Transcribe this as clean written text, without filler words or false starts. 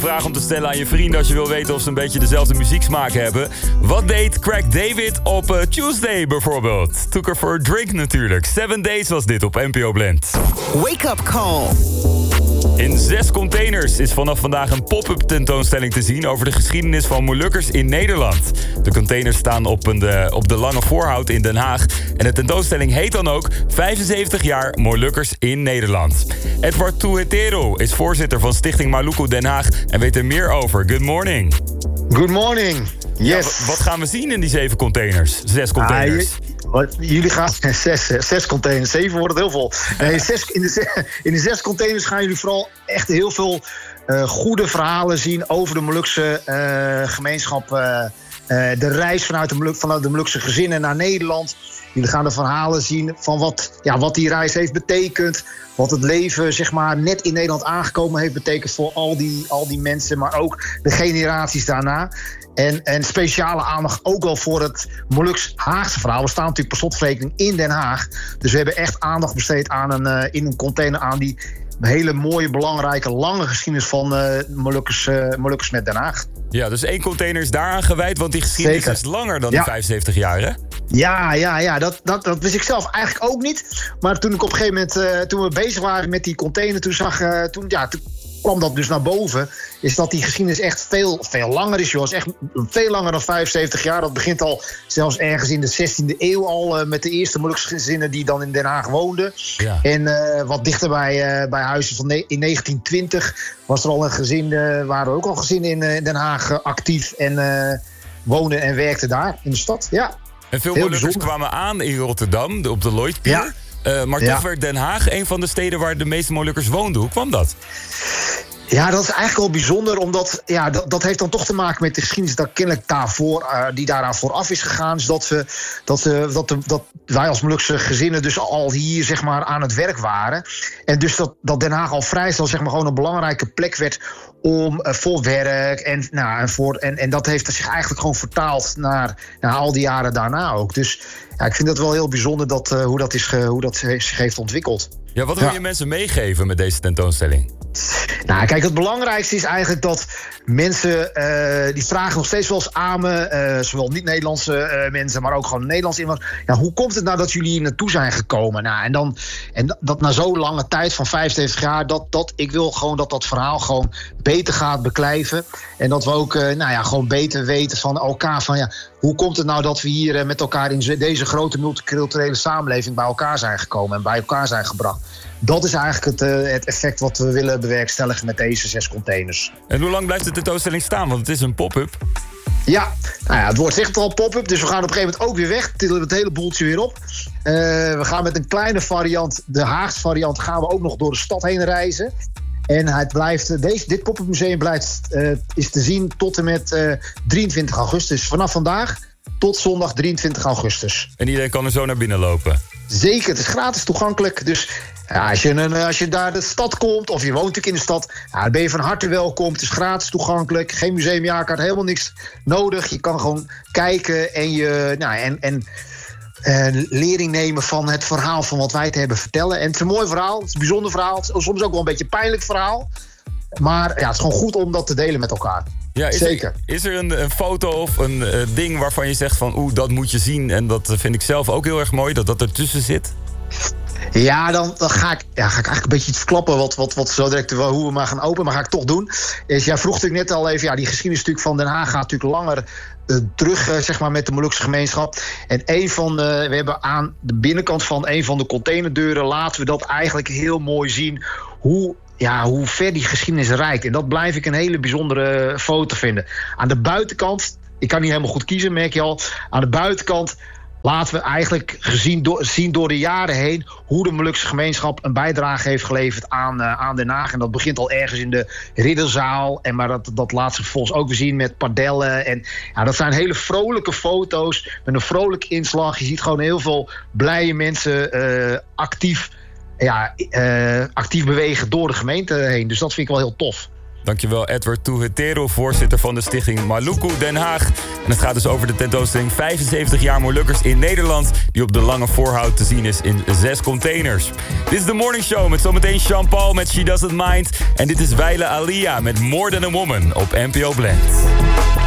vraag om te stellen aan je vrienden als je wil weten of ze een beetje dezelfde muzieksmaak hebben. Wat deed Craig David op Tuesday bijvoorbeeld? Took her for a drink natuurlijk. 7 Days was dit op NPO Blend. Wake up call. In 6 containers is vanaf vandaag een pop-up tentoonstelling te zien over de geschiedenis van Molukkers in Nederland. De containers staan op de Lange Voorhout in Den Haag. En de tentoonstelling heet dan ook 75 jaar Molukkers in Nederland. Edward Tuhetero is voorzitter van Stichting Maluku Den Haag en weet er meer over. Good morning. Good morning. Yes. Ja, wat gaan we zien in die 7 containers? 6 containers. Jullie gaan 6 containers, 7 wordt het heel vol. In de 6 containers gaan jullie vooral echt heel veel goede verhalen zien over de Molukse gemeenschap. De reis vanuit de Molukse gezinnen naar Nederland. Jullie gaan de verhalen zien van wat die reis heeft betekend. Wat het leven zeg maar net in Nederland aangekomen heeft betekend voor al die mensen. Maar ook de generaties daarna. En speciale aandacht ook wel voor het Moluks-Haagse verhaal. We staan natuurlijk per slotverrekening in Den Haag. Dus we hebben echt aandacht besteed aan in een container aan die hele mooie, belangrijke, lange geschiedenis van Molukkers met Den Haag. Ja, dus 1 container is daaraan gewijd, want die geschiedenis is langer dan die 75 jaar, hè? Ja, dat wist ik zelf eigenlijk ook niet. Maar toen ik op een gegeven moment, toen we bezig waren met die container, toen kwam dat dus naar boven, is dat die geschiedenis echt veel langer is, joh. Het is echt veel langer dan 75 jaar. Dat begint al zelfs ergens in de 16e eeuw al met de eerste Molukse gezinnen die dan in Den Haag woonden. Ja. En wat dichter bij huizen van in 1920 was er al een gezin, waren ook al gezinnen in Den Haag actief en woonden en werkten daar in de stad. Ja. En veel Molukkers kwamen aan in Rotterdam, op de Lloydpier. Ja. Maar toch werd Den Haag een van de steden waar de meeste Molukkers woonden. Hoe kwam dat? Ja, dat is eigenlijk wel bijzonder, omdat dat heeft dan toch te maken met de geschiedenis dat kennelijk die daaraan vooraf is gegaan. Dus dat wij als Molukse gezinnen dus al hier zeg maar aan het werk waren. En dus dat Den Haag al vrij snel zeg maar gewoon een belangrijke plek werd voor werk. En dat heeft zich eigenlijk gewoon vertaald naar al die jaren daarna ook. Dus ja, ik vind dat wel heel bijzonder hoe dat zich heeft ontwikkeld. Ja, wat wil je mensen meegeven met deze tentoonstelling? Nou, kijk, het belangrijkste is eigenlijk dat mensen, die vragen nog steeds wel eens aan me, zowel niet-Nederlandse mensen, maar ook gewoon Nederlandse inwoners. Ja, hoe komt het nou dat jullie hier naartoe zijn gekomen? Nou, en dat na zo'n lange tijd van 75 jaar, ik wil gewoon dat verhaal gewoon beter gaat beklijven. En dat we ook gewoon beter weten van elkaar van hoe komt het nou dat we hier met elkaar in deze grote multiculturele samenleving bij elkaar zijn gekomen en bij elkaar zijn gebracht. Dat is eigenlijk het effect wat we willen bewerkstelligen met deze 6 containers. En hoe lang blijft de tentoonstelling staan? Want het is een pop-up. Ja, het wordt echt al pop-up. Dus we gaan op een gegeven moment ook weer weg. Tillen we het hele boeltje weer op. We gaan met een kleine variant, de Haagse variant, gaan we ook nog door de stad heen reizen. En het blijft, dit pop-up museum is te zien tot en met 23 augustus. Vanaf vandaag tot zondag 23 augustus. En iedereen kan er zo naar binnen lopen? Zeker, het is gratis toegankelijk. Dus als je daar de stad komt, of je woont natuurlijk in de stad, dan ben je van harte welkom. Het is gratis toegankelijk, geen museumjaarkaart, helemaal niks nodig. Je kan gewoon kijken en lering nemen van het verhaal van wat wij te hebben vertellen. En het is een mooi verhaal, het is een bijzonder verhaal. Het is soms ook wel een beetje een pijnlijk verhaal. Maar het is gewoon goed om dat te delen met elkaar. Ja, Zeker. Is er een foto of een ding waarvan je zegt van dat moet je zien, en dat vind ik zelf ook heel erg mooi, dat ertussen zit? Ja, dan ga ik eigenlijk een beetje iets verklappen wat zo direct hoe we maar gaan openen, maar ga ik toch doen. Jij vroeg natuurlijk net al even, die geschiedenis natuurlijk van Den Haag gaat natuurlijk langer terug, zeg maar, met de Molukse gemeenschap. En we hebben aan de binnenkant van een van de containerdeuren laten we dat eigenlijk heel mooi zien hoe ver die geschiedenis reikt. En dat blijf ik een hele bijzondere foto vinden. Aan de buitenkant, ik kan niet helemaal goed kiezen, merk je al. Aan de buitenkant laten we eigenlijk zien door de jaren heen hoe de Molukse gemeenschap een bijdrage heeft geleverd aan Den Haag. En dat begint al ergens in de Ridderzaal. Maar dat laat zich vervolgens ook weer zien met padellen. En dat zijn hele vrolijke foto's met een vrolijke inslag. Je ziet gewoon heel veel blije mensen actief bewegen door de gemeente heen. Dus dat vind ik wel heel tof. Dankjewel Edward Toehetero, voorzitter van de stichting Maluku Den Haag. En het gaat dus over de tentoonstelling 75 jaar Molukkers in Nederland, die op de Lange Voorhout te zien is in 6 containers. Dit is de Morning Show met zometeen Jean-Paul met She Doesn't Mind. En dit is Weile Alia met More Than a Woman op NPO Blend.